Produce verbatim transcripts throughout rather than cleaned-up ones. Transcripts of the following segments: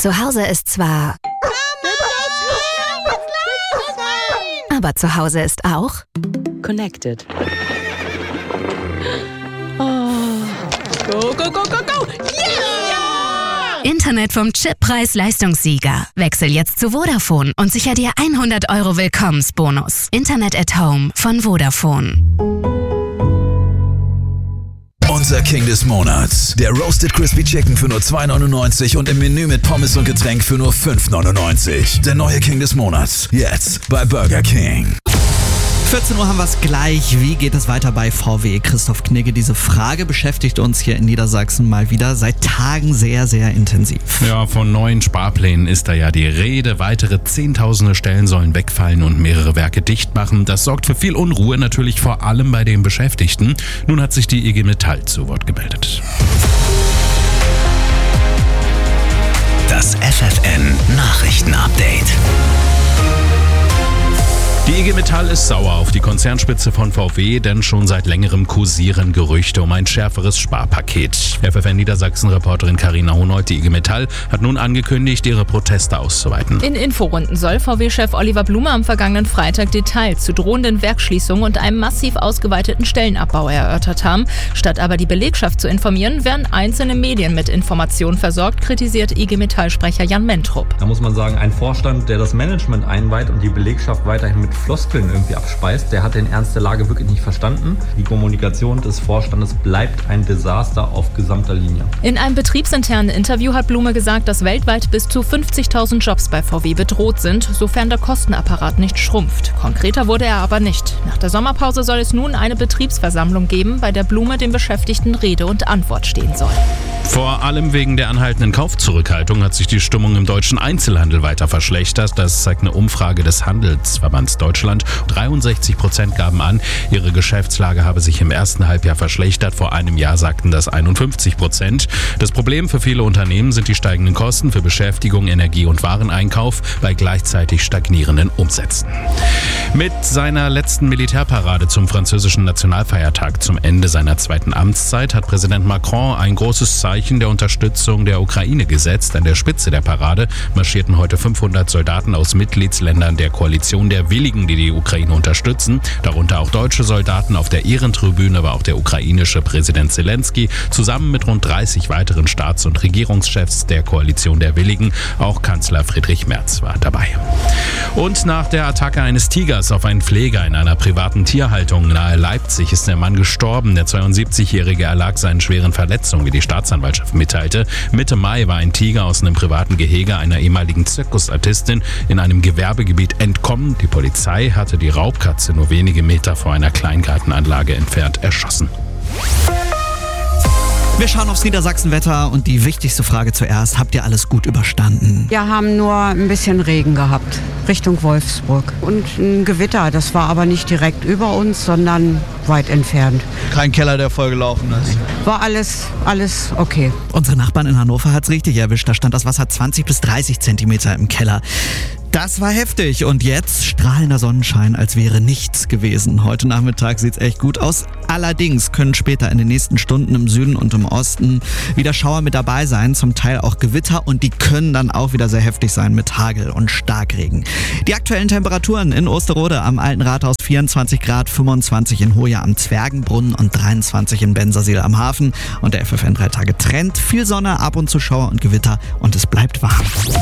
Zu Hause ist zwar... Aber zu Hause ist auch... Connected. Oh. Go, go, go, go, go! Yeah! Internet vom Chip Preis-Leistungssieger. Wechsel jetzt zu Vodafone und sicher dir hundert Euro Willkommensbonus. Internet at Home von Vodafone. Unser King des Monats. Der Roasted Crispy Chicken für nur zwei neunundneunzig und im Menü mit Pommes und Getränk für nur fünf neunundneunzig. Der neue King des Monats. Jetzt bei Burger King. vierzehn Uhr haben wir es gleich. Wie geht es weiter bei V W? Christoph Knigge, diese Frage beschäftigt uns hier in Niedersachsen mal wieder seit Tagen sehr, sehr intensiv. Ja, von neuen Sparplänen ist da ja die Rede. Weitere zehntausende Stellen sollen wegfallen und mehrere Werke dicht machen. Das sorgt für viel Unruhe, natürlich vor allem bei den Beschäftigten. Nun hat sich die I G Metall zu Wort gemeldet. Das F F N Nachrichtenupdate. Die I G Metall ist sauer auf die Konzernspitze von V W, denn schon seit längerem kursieren Gerüchte um ein schärferes Sparpaket. F F N Niedersachsen-Reporterin Carina Honold, die I G Metall, hat nun angekündigt, ihre Proteste auszuweiten. In Inforunden soll V W-Chef Oliver Blume am vergangenen Freitag Details zu drohenden Werksschließungen und einem massiv ausgeweiteten Stellenabbau erörtert haben. Statt aber die Belegschaft zu informieren, werden einzelne Medien mit Informationen versorgt, kritisiert I G Metall-Sprecher Jan Mentrup. Da muss man sagen, ein Vorstand, der das Management einweiht und die Belegschaft weiterhin mit Floskeln irgendwie abspeist, der hat den Ernst der Lage wirklich nicht verstanden. Die Kommunikation des Vorstandes bleibt ein Desaster auf gesamter Linie. In einem betriebsinternen Interview hat Blume gesagt, dass weltweit bis zu fünfzigtausend Jobs bei V W bedroht sind, sofern der Kostenapparat nicht schrumpft. Konkreter wurde er aber nicht. Nach der Sommerpause soll es nun eine Betriebsversammlung geben, bei der Blume den Beschäftigten Rede und Antwort stehen soll. Vor allem wegen der anhaltenden Kaufzurückhaltung hat sich die Stimmung im deutschen Einzelhandel weiter verschlechtert. Das zeigt eine Umfrage des Handelsverbands Deutschland. dreiundsechzig Prozent gaben an, ihre Geschäftslage habe sich im ersten Halbjahr verschlechtert. Vor einem Jahr sagten das einundfünfzig Prozent. Das Problem für viele Unternehmen sind die steigenden Kosten für Beschäftigung, Energie und Wareneinkauf bei gleichzeitig stagnierenden Umsätzen. Mit seiner letzten Militärparade zum französischen Nationalfeiertag zum Ende seiner zweiten Amtszeit hat Präsident Macron ein großes Zeichen der Unterstützung der Ukraine gesetzt. An der Spitze der Parade marschierten heute fünfhundert Soldaten aus Mitgliedsländern der Koalition der Willigen, die die Ukraine unterstützen. Darunter auch deutsche Soldaten. Auf der Ehrentribüne war auch der ukrainische Präsident Zelensky zusammen mit rund dreißig weiteren Staats- und Regierungschefs der Koalition der Willigen. Auch Kanzler Friedrich Merz war dabei. Und nach der Attacke eines Tigers auf einen Pfleger in einer privaten Tierhaltung nahe Leipzig ist der Mann gestorben. Der zweiundsiebzigjährige erlag seinen schweren Verletzungen, wie die Staatsanwaltschaft mitteilte. Mitte Mai war ein Tiger aus einem privaten Gehege einer ehemaligen Zirkusartistin in einem Gewerbegebiet entkommen. Die Polizei hatte die Raubkatze nur wenige Meter vor einer Kleingartenanlage entfernt erschossen. Wir schauen aufs Niedersachsenwetter und die wichtigste Frage zuerst. Habt ihr alles gut überstanden? Wir haben nur ein bisschen Regen gehabt, Richtung Wolfsburg. Und ein Gewitter, das war aber nicht direkt über uns, sondern weit entfernt. Kein Keller, der vollgelaufen ist. War alles, alles okay. Unsere Nachbarn in Hannover hat's richtig erwischt. Da stand das Wasser zwanzig bis dreißig Zentimeter im Keller. Das war heftig und jetzt strahlender Sonnenschein, als wäre nichts gewesen. Heute Nachmittag sieht's echt gut aus. Allerdings können später in den nächsten Stunden im Süden und im Osten wieder Schauer mit dabei sein, zum Teil auch Gewitter und die können dann auch wieder sehr heftig sein mit Hagel und Starkregen. Die aktuellen Temperaturen in Osterode am Alten Rathaus vierundzwanzig Grad, fünfundzwanzig in Hoya am Zwergenbrunnen und dreiundzwanzig in Bensersiel am Hafen. Und der F F N drei Tage Trend, viel Sonne, ab und zu Schauer und Gewitter und es bleibt warm.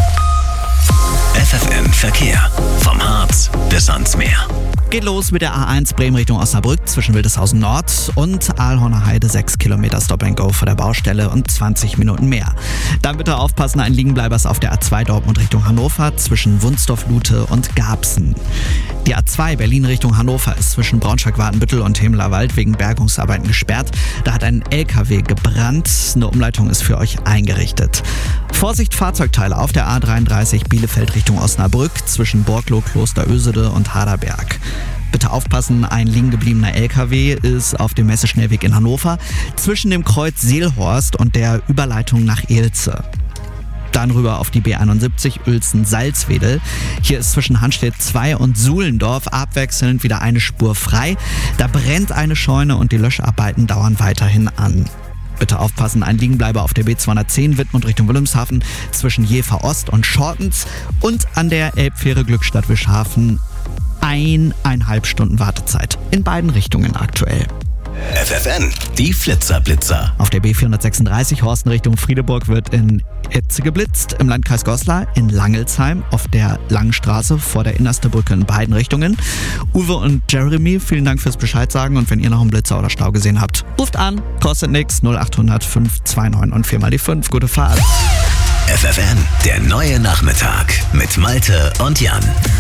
F F N Verkehr. Vom Harz bis ans Meer. Geht los mit der A eins Bremen Richtung Osnabrück zwischen Wildeshausen Nord und Aalhorner Heide. sechs Kilometer Stop and Go vor der Baustelle und zwanzig Minuten mehr. Dann bitte aufpassen, ein Liegenbleibers auf der A zwei Dortmund Richtung Hannover zwischen Wunsdorf-Lute und Garbsen. Die A zwei Berlin Richtung Hannover ist zwischen Braunschweig-Wartenbüttel und Hemlerwald wegen Bergungsarbeiten gesperrt. Da hat ein L K W gebrannt. Eine Umleitung ist für euch eingerichtet. Vorsicht, Fahrzeugteile auf der A dreiunddreißig Bielefeld Richtung Osnabrück zwischen Borglow, Klosterösede und Haderberg. Bitte aufpassen, ein liegen gebliebener L K W ist auf dem Messeschnellweg in Hannover zwischen dem Kreuz Seelhorst und der Überleitung nach Elze. Dann rüber auf die B einundsiebzig Uelzen-Salzwedel. Hier ist zwischen Hanstedt zwei und Suhlendorf abwechselnd wieder eine Spur frei. Da brennt eine Scheune und die Löscharbeiten dauern weiterhin an. Bitte aufpassen, ein Liegenbleiber auf der B zweihundertzehn Wittmund Richtung Wilhelmshaven zwischen Jever Ost und Schortens und an der Elbfähre Glückstadt Wischhafen eineinhalb Stunden Wartezeit. In beiden Richtungen aktuell. F F N, die Flitzer-Blitzer. Auf der B vierhundertsechsunddreißig Horsten Richtung Friedeburg wird in Etze geblitzt, im Landkreis Goslar, in Langelsheim, auf der Langstraße vor der Innerste Brücke in beiden Richtungen. Uwe und Jeremy, vielen Dank fürs Bescheid sagen und wenn ihr noch einen Blitzer oder Stau gesehen habt, ruft an, kostet nix, null acht hundert fünf zwei neun und vier mal die fünf. Gute Fahrt. F F N, der neue Nachmittag mit Malte und Jan.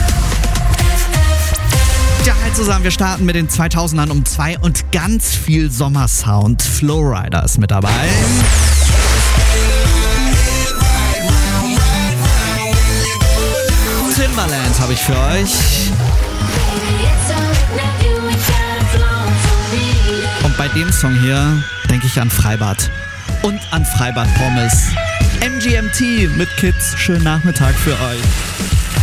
Ja, hi zusammen, wir starten mit den zweitausendern um zwei und ganz viel Sommersound. Flowrider ist mit dabei. Timbaland habe ich für euch. Und bei dem Song hier denke ich an Freibad und an Freibad Pommes. M G M T mit Kids, schönen Nachmittag für euch.